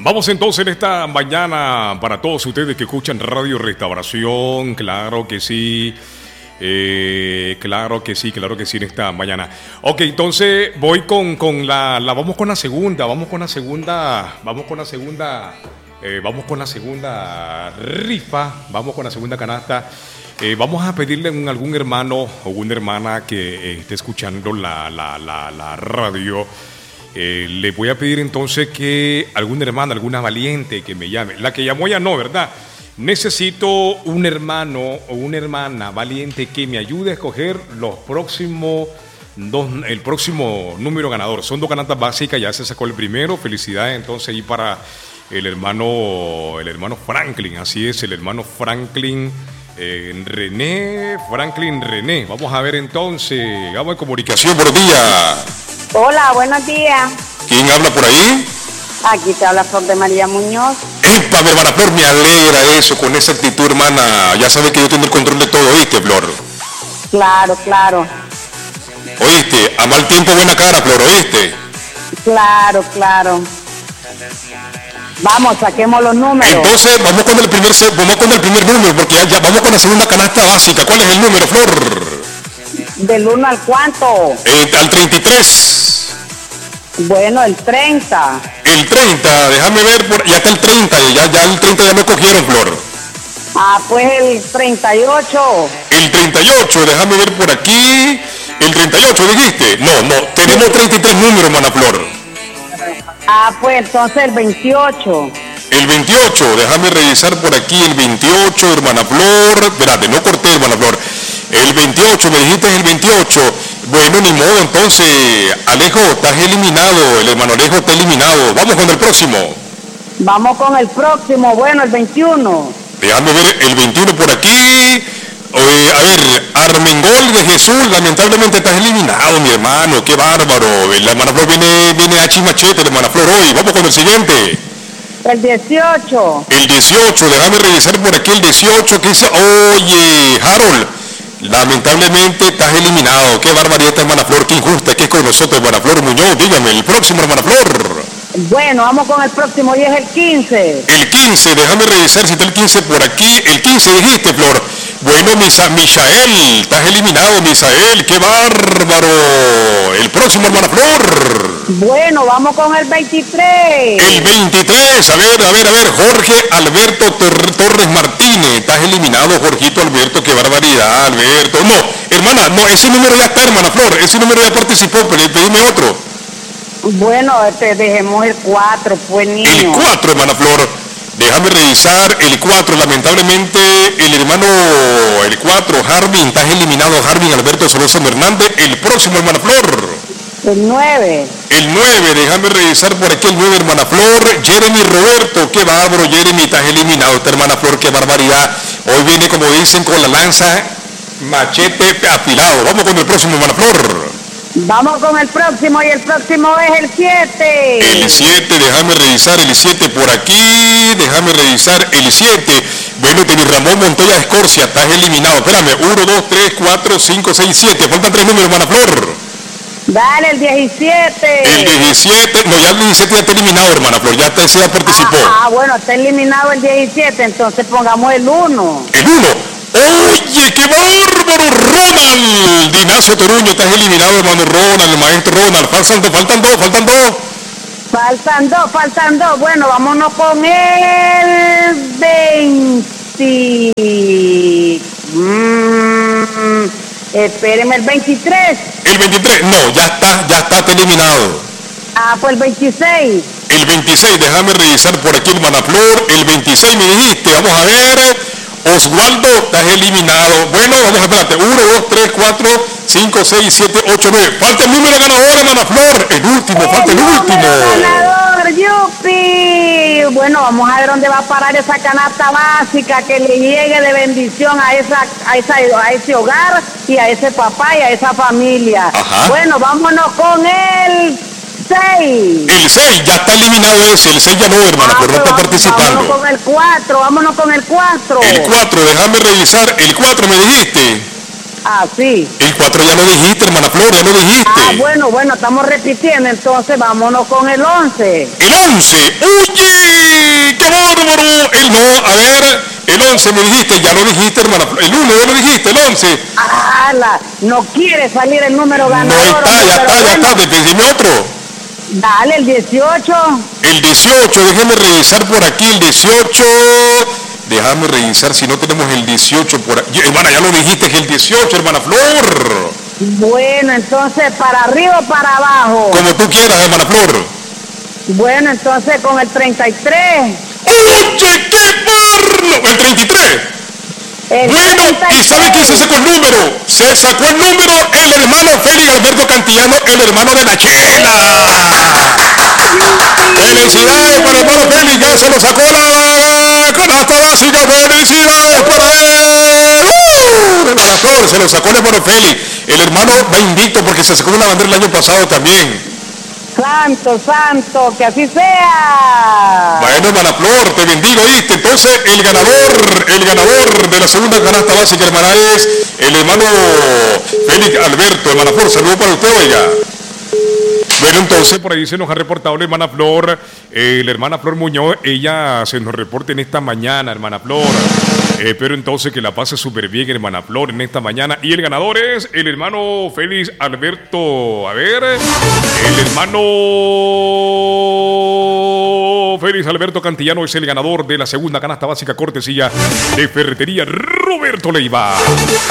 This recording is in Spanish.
Vamos entonces en esta mañana para todos ustedes que escuchan Radio Restauración, claro que sí. Claro que sí, en esta mañana. Ok, entonces voy con la vamos con la segunda rifa, vamos con la segunda canasta. Vamos a pedirle a algún hermano o una hermana que esté escuchando la radio. Le voy a pedir entonces que alguna hermana, alguna valiente que me llame. La que llamó ya no, ¿verdad? Necesito un hermano o una hermana valiente que me ayude a escoger el próximo número ganador. Son 2 canastas básicas, ya se sacó el primero. Felicidades entonces ahí para el hermano Franklin. Así es, el hermano Franklin René. Vamos a ver entonces. Vamos en comunicación. Buenos días. Hola, buenos días. ¿Quién habla por ahí? Aquí te habla Flor de María Muñoz. ¡Epa, mi hermana Flor! Me alegra eso, con esa actitud, hermana. Ya sabes que yo tengo el control de todo, ¿oíste, Flor? Claro. ¿Oíste? A mal tiempo, buena cara, Flor, ¿oíste? Claro. Vamos, saquemos los números. Entonces, vamos con el primer número, porque ya vamos con la segunda canasta básica. ¿Cuál es el número, Flor? ¿Del 1 al cuánto? Al 33. Bueno, el 30. El 30, déjame ver, ya está el 30, ya el 30 ya me cogieron, Flor. Pues el 38. El 38, déjame ver por aquí. El 38, dijiste. No, tenemos 33 números, hermana Flor. Pues entonces el 28. El 28, déjame revisar por aquí el 28, hermana Flor. Espérate, no corté, hermana Flor. El 28, me dijiste el 28. Bueno, ni modo, entonces, Alejo, estás eliminado. El hermano Alejo está eliminado. Vamos con el próximo. Vamos con el próximo, bueno, el 21. Déjame ver el 21 por aquí. A ver, Armengol de Jesús, lamentablemente estás eliminado, mi hermano. Qué bárbaro. La hermana Flor viene a chimachete, la hermana Flor, hoy. Vamos con el siguiente. El 18. El 18, déjame revisar por aquí el 18. ¿Qué dice? Oye, Harold. Lamentablemente estás eliminado. Qué barbaridad, hermana Flor, qué injusta que es con nosotros, hermana Flor Muñoz. Dígame, el próximo, hermana Flor. Bueno, vamos con el próximo y es el 15. El 15, déjame revisar si está el 15 por aquí. El 15 dijiste, Flor. Bueno, Misael, estás eliminado, Misael, qué bárbaro. El próximo, hermana Flor. Bueno, vamos con el 23. El 23, a ver, Jorge Alberto Torres Martínez, estás eliminado, Jorgito Alberto, qué barbaridad, Alberto. No, hermana, no, ese número ya está, hermana Flor, ese número ya participó, pero pedime otro. Bueno, dejemos el 4, pues, niño. El 4, hermana Flor, déjame revisar el 4, lamentablemente el 4, Harvin, estás eliminado, Harvin Alberto Solórzano Hernández. El próximo, hermana Flor. El 9. El 9, déjame revisar por aquí el 9, hermana Flor. Jeremy Roberto, qué bárbaro, Jeremy, estás eliminado, esta hermana Flor, qué barbaridad. Hoy viene, como dicen, con la lanza machete afilado. Vamos con el próximo, hermana Flor. Vamos con el próximo y el próximo es el 7. El 7, déjame revisar el 7 por aquí, déjame revisar el 7. Bueno, Denis Ramón Montoya Escorcia, estás eliminado. Espérame, 1, 2, 3, 4, 5, 6, 7. Faltan 3 números, hermana Flor. Dale, el 17. El 17, no, ya el 17 ya está eliminado, hermana Flor, ya participó. Bueno, está eliminado el 17, entonces pongamos el 1. El 1. Oye, qué bárbaro, Ronald. Ignacio Toruño, estás eliminado, hermano Ronald, el maestro Ronald. Faltan dos. Faltan dos. Bueno, vámonos con el 20. Espéreme, el 23. El 23, no, ya está eliminado. Pues el 26. El 26, déjame revisar por aquí, hermana Flor. El 26 me dijiste, vamos a ver. Oswaldo, estás eliminado. Bueno, vamos a espérate. 1, 2, 3, 4, 5, 6, 7, 8, 9. Falta el número ganador, hermana Flor. El último, falta el último. Ganador, yupi. Bueno, vamos a ver dónde va a parar esa canasta básica que le llegue de bendición a ese hogar y a ese papá y a esa familia. Ajá. Bueno, vámonos con el 6. El 6, ya está eliminado ese. El 6 ya no, hermana, pero no está participando. Vámonos con el 4. El 4, déjame revisar. El 4 me dijiste. Así. El 4 ya lo dijiste, hermana Flor, ya lo dijiste. Bueno, estamos repitiendo, entonces vámonos con el 11. El 11, ¡oye! ¡Qué bárbaro! El no, a ver, el 11 me dijiste, ya lo dijiste, hermana Flor. El 1 ya lo dijiste, el 11. No quiere salir el número ganador. No está, ya está, decime otro. Dale, el 18. El 18, déjeme revisar por aquí, el 18. Déjame revisar si no tenemos el 18 por aquí. Hermana, ya lo dijiste, que el 18, hermana Flor. Bueno, entonces, ¿para arriba o para abajo? Como tú quieras, hermana Flor. Bueno, entonces con el 33. ¡Oye, qué barro! El 33. Bueno, ¿y sabe quién se sacó el número? Se sacó el número el hermano Félix Alberto Cantillano, el hermano de la Chela. Felicidades para el hermano Félix, ya se lo sacó la canasta básica. Felicidades para él. Hermana Flor, se lo sacó el hermano Félix. El hermano va invicto porque se sacó una bandera el año pasado también. Santo, que así sea. Bueno, hermana Flor, te bendigo, ¿viste? Entonces, el ganador de la segunda canasta básica, hermana, es el hermano Félix Alberto. Hermana Flor, saludo para usted, oiga. Bueno, entonces por ahí se nos ha reportado la hermana Flor, la hermana Flor Muñoz, ella se nos reporta en esta mañana, hermana Flor. Pero entonces que la pase súper bien, hermana Flor, en esta mañana. Y el ganador es el hermano Félix Alberto. A ver, el hermano Félix Alberto Cantillano es el ganador de la segunda canasta básica cortesía de Ferretería Roberto Leiva.